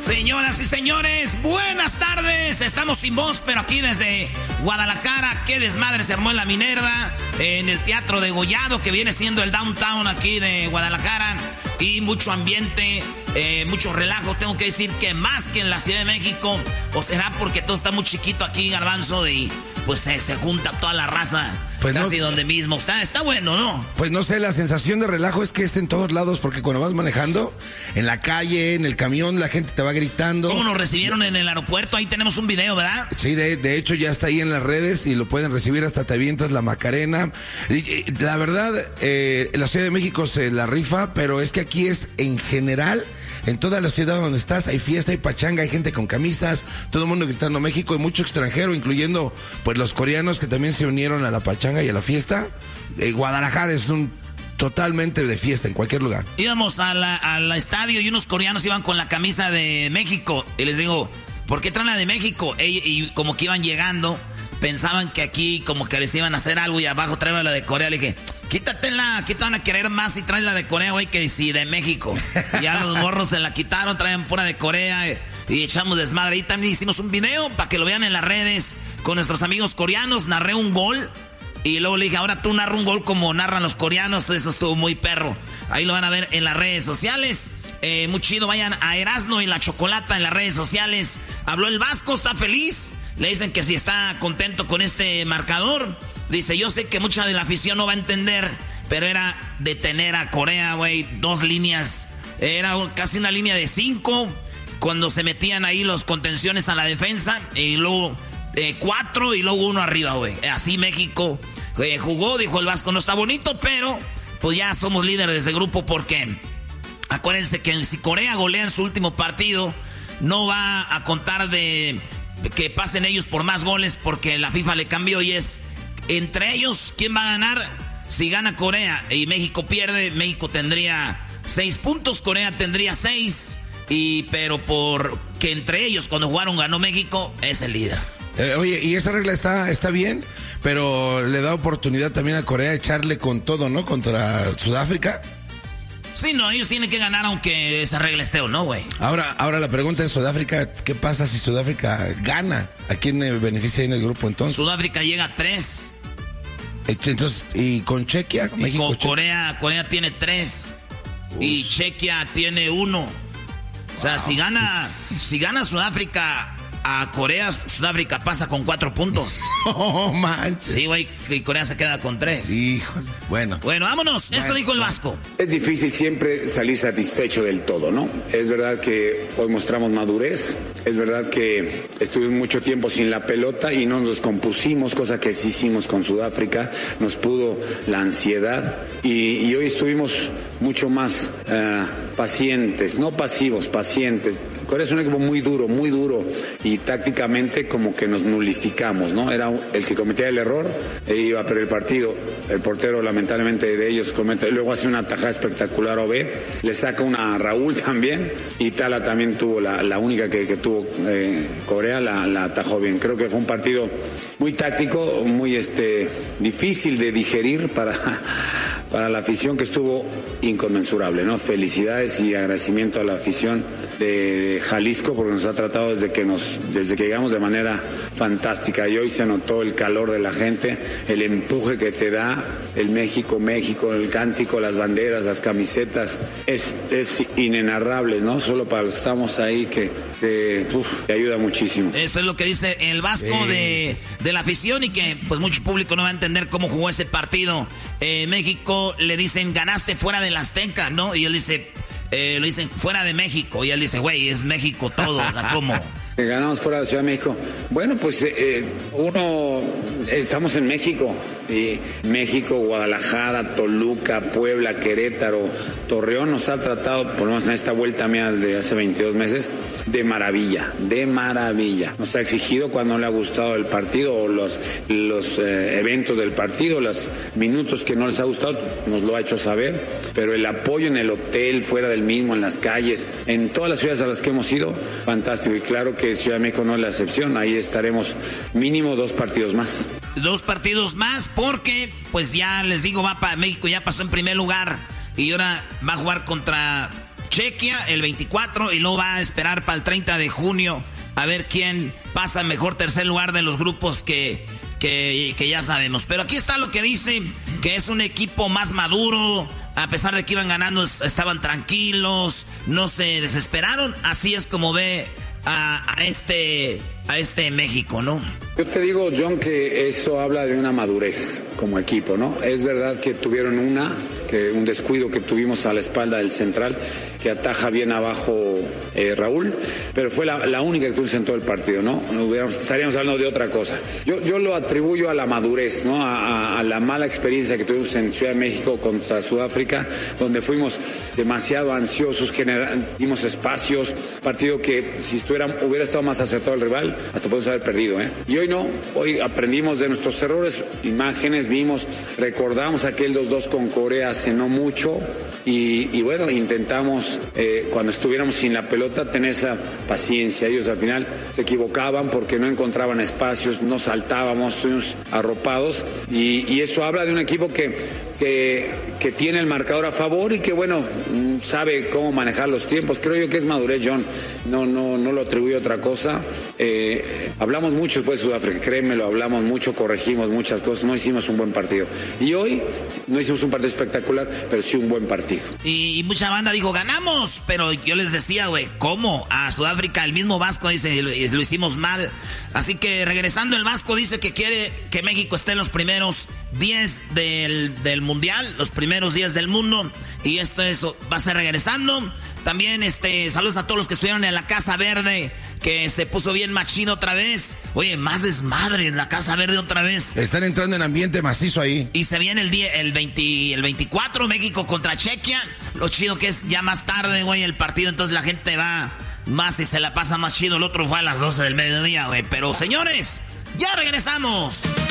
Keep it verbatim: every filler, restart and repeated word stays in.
Señoras y señores, buenas tardes. Estamos sin voz, pero aquí desde Guadalajara. Qué desmadre se armó en la Minerva, en el Teatro Degollado, que viene siendo el downtown aquí de Guadalajara. Y mucho ambiente, eh, mucho relajo. Tengo que decir que más que en la Ciudad de México. O será porque todo está muy chiquito aquí, Garbanzo, y pues se, se junta toda la raza. Pues casi no, donde mismo está, está bueno, ¿no? Pues no sé, la sensación de relajo es que es en todos lados, porque cuando vas manejando, en la calle, en el camión, la gente te va gritando. ¿Cómo nos recibieron en el aeropuerto? Ahí tenemos un video, ¿verdad? Sí, de, de hecho ya está ahí en las redes y lo pueden recibir, hasta te avientas la Macarena. Y, y, la verdad, eh, la Ciudad de México se la rifa, pero es que aquí es en general. En toda la ciudad donde estás hay fiesta, hay pachanga, hay gente con camisas, todo el mundo gritando México y mucho extranjero, incluyendo pues los coreanos que también se unieron a la pachanga y a la fiesta. Eh, Guadalajara es un totalmente de fiesta en cualquier lugar. Íbamos a la, al estadio y unos coreanos iban con la camisa de México y les digo, ¿por qué traen la de México? Y, y como que iban llegando, pensaban que aquí como que les iban a hacer algo y abajo traen la de Corea. Le dije, quítatela, aquí te van a querer más si traes la de Corea, güey, que si de México. Ya los morros se la quitaron, traen pura de Corea y, y echamos desmadre. Y también hicimos un video para que lo vean en las redes con nuestros amigos coreanos. Narré un gol y luego le dije, ahora tú narra un gol como narran los coreanos. Eso estuvo muy perro. Ahí lo van a ver en las redes sociales. Eh, muy chido, vayan a Erasno y la Chocolata en las redes sociales. Habló el Vasco, está feliz. Le dicen que si está contento con este marcador. Dice, yo sé que mucha de la afición no va a entender, pero era detener a Corea, güey. Dos líneas, era casi una línea de cinco, cuando se metían ahí los contenciones a la defensa, y luego eh, cuatro y luego uno arriba, güey. Así México eh, jugó, dijo el Vasco, no está bonito, pero pues ya somos líderes de grupo, porque acuérdense que si Corea golea en su último partido, no va a contar de que pasen ellos por más goles, porque la FIFA le cambió y es entre ellos, ¿quién va a ganar? Si gana Corea y México pierde, México tendría seis puntos, Corea tendría seis, y pero por que entre ellos cuando jugaron ganó México, es el líder. Eh, oye, y esa regla está, está bien, pero le da oportunidad también a Corea echarle con todo, ¿no? Contra Sudáfrica. Sí, no, ellos tienen que ganar aunque esa regla esté o no, güey. Ahora, ahora la pregunta es, Sudáfrica, ¿qué pasa si Sudáfrica gana? ¿A quién beneficia en el grupo entonces? Sudáfrica llega a tres. Entonces, ¿y con Chequia? Y México, con Corea, Corea tiene tres. Uf. Y Chequia tiene uno. O sea, wow. si gana, si gana Sudáfrica a Corea, Sudáfrica pasa con cuatro puntos. Oh, manches. Sí, güey, y Corea se queda con tres. Híjole, bueno. Bueno, vámonos. Bueno, esto dijo el Vasco. Es difícil siempre salir satisfecho del todo, ¿no? Es verdad que hoy mostramos madurez. Es verdad que estuvimos mucho tiempo sin la pelota y no nos compusimos, cosa que sí hicimos con Sudáfrica. Nos pudo la ansiedad y, y hoy estuvimos mucho más uh, pacientes, no pasivos, pacientes. Corea es un equipo muy duro, muy duro, y tácticamente como que nos nulificamos, ¿no? Era el que cometía el error e iba a perder el partido. El portero, lamentablemente, de ellos comete, luego hace una tajada espectacular a Obed, le saca una a Raúl también, y Tala también tuvo la, la única que, que tuvo eh, Corea, la, la atajó bien. Creo que fue un partido muy táctico, muy este difícil de digerir para, para la afición, que estuvo inconmensurable, ¿no? Felicidades y agradecimiento a la afición de Jalisco, porque nos ha tratado desde que nos desde que llegamos de manera fantástica, y hoy se notó el calor de la gente, el empuje que te da el México, México, el cántico, las banderas, las camisetas, es, es inenarrable, ¿no? Solo para los que estamos ahí, que, que, uf, que ayuda muchísimo. Eso es lo que dice el Vasco sí. de, de la afición, y que pues mucho público no va a entender cómo jugó ese partido. Eh, México le dicen, ganaste fuera del Azteca, ¿no? Y él dice, eh, lo dicen fuera de México, y él dice, güey, es México todo, ¿cómo? Ganamos fuera de la Ciudad de México. Bueno, pues eh, uno, estamos en México, y México, Guadalajara, Toluca, Puebla, Querétaro, Torreón nos ha tratado, por lo menos en esta vuelta mía de hace veintidós meses, de maravilla, de maravilla. Nos ha exigido cuando le ha gustado el partido, o los, los eh, eventos del partido, los minutos que no les ha gustado, nos lo ha hecho saber, pero el apoyo en el hotel, fuera del mismo, en las calles, en todas las ciudades a las que hemos ido, fantástico. Y claro que Ciudad de México no es la excepción, ahí estaremos mínimo dos partidos más. Dos partidos más, porque pues ya les digo, va para México, ya pasó en primer lugar y ahora va a jugar contra Chequia el veinticuatro y luego va a esperar para el treinta de junio a ver quién pasa mejor tercer lugar de los grupos que, que, que ya sabemos. Pero aquí está lo que dice, que es un equipo más maduro, a pesar de que iban ganando, estaban tranquilos, no se desesperaron. Así es como ve a, a este a este México, ¿no? Yo te digo, John, que eso habla de una madurez como equipo, ¿no? Es verdad que tuvieron una, que un descuido que tuvimos a la espalda del central, que ataja bien abajo eh, Raúl, pero fue la, la única que tuvimos en todo el partido, ¿no? No hubiéramos, estaríamos hablando de otra cosa. Yo, yo lo atribuyo a la madurez, ¿no? A, a, a la mala experiencia que tuvimos en Ciudad de México contra Sudáfrica, donde fuimos demasiado ansiosos, dimos espacios, partido que si estuviera, hubiera estado más acertado el rival, hasta podemos haber perdido, ¿eh? Y hoy no, hoy aprendimos de nuestros errores, imágenes, vimos, recordamos aquel dos dos con Corea hace no mucho y, y bueno, intentamos eh, cuando estuviéramos sin la pelota tener esa paciencia. Ellos al final se equivocaban porque no encontraban espacios, no saltábamos, estuvimos arropados y, y eso habla de un equipo que Que, que tiene el marcador a favor y que, bueno, sabe cómo manejar los tiempos. Creo yo que es madurez, John. No, no, no lo atribuyo a otra cosa. Eh, hablamos mucho después de Sudáfrica, créemelo, hablamos mucho, corregimos muchas cosas, no hicimos un buen partido. Y hoy no hicimos un partido espectacular, pero sí un buen partido. Y, y mucha banda dijo, ganamos, pero yo les decía, güey, ¿cómo? A Sudáfrica, el mismo Vasco dice, lo, lo hicimos mal. Así que regresando, el Vasco dice que quiere que México esté en los primeros diez del, del mundial, los primeros diez del mundo, y esto es, va a ser regresando. También este saludos a todos los que estuvieron en la Casa Verde, que se puso bien machino otra vez. Oye, más desmadre en la Casa Verde otra vez. Están entrando en ambiente macizo ahí. Y se viene el día, el veinte, el veinticuatro, México contra Chequia. Lo chido que es ya más tarde, güey, el partido, entonces la gente va más y se la pasa más chido. El otro fue a las doce del mediodía, güey. Pero señores, ya regresamos.